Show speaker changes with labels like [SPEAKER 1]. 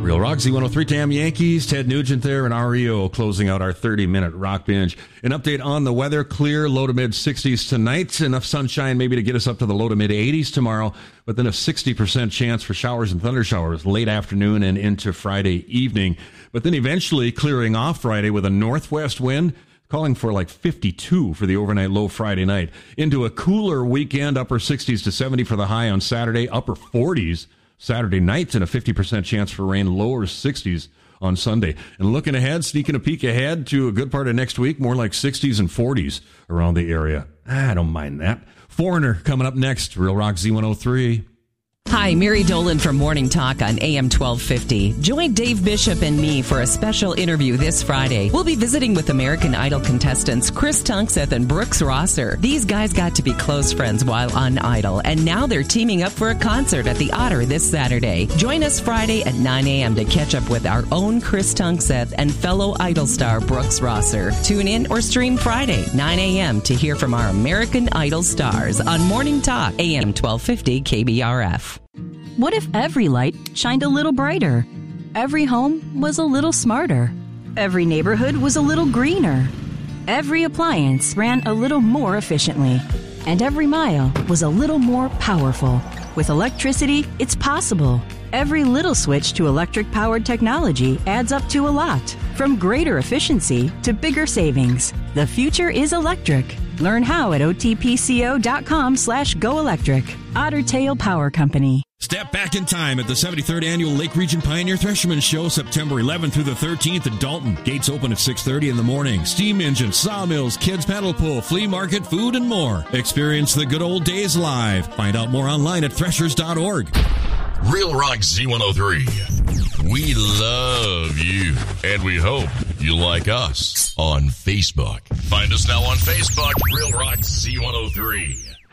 [SPEAKER 1] Real Rock Z103 Tam Yankees, Ted Nugent there, and REO closing out our 30-minute rock binge. An update on the weather: clear, low to mid 60s tonight. Enough sunshine maybe to get us up to the low to mid 80s tomorrow, but then a 60% chance for showers and thunder showers late afternoon and into Friday evening. But then eventually clearing off Friday with a northwest wind, calling for like 52 for the overnight low Friday night. Into a cooler weekend, upper 60s to 70 for the high on Saturday, upper 40s Saturday night, and a 50% chance for rain, lower 60s on Sunday. And looking ahead, sneaking a peek ahead to a good part of next week, more like 60s and 40s around the area. I don't mind that. Foreigner coming up next. Real Rock Z103.
[SPEAKER 2] Hi, Mary Dolan from Morning Talk on AM 1250. Join Dave Bishop and me for a special interview this Friday. We'll be visiting with American Idol contestants Chris Tunkseth and Brooks Rosser. These guys got to be close friends while on Idol, and now they're teaming up for a concert at the Otter this Saturday. Join us Friday at 9 a.m. to catch up with our own Chris Tunkseth and fellow Idol star Brooks Rosser. Tune in or stream Friday, 9 a.m. to hear from our American Idol stars on Morning Talk, AM 1250 KBRF.
[SPEAKER 3] What if every light shined a little brighter? Every home was a little smarter. Every neighborhood was a little greener. Every appliance ran a little more efficiently. And every mile was a little more powerful. With electricity, it's possible. Every little switch to electric-powered technology adds up to a lot. From greater efficiency to bigger savings. The future is electric. Learn how at otpco.com/goelectric. Otter Tail Power Company.
[SPEAKER 4] Step back in time at the 73rd Annual Lake Region Pioneer Thresherman Show, September 11th through the 13th in Dalton. Gates open at 6:30 in the morning. Steam engines, sawmills, kids paddle pool, flea market, food, and more. Experience the good old days live. Find out more online at threshers.org.
[SPEAKER 5] Real Rock Z103. We love you, and we hope you like us on Facebook. Find us now on Facebook, Real Rock Z103.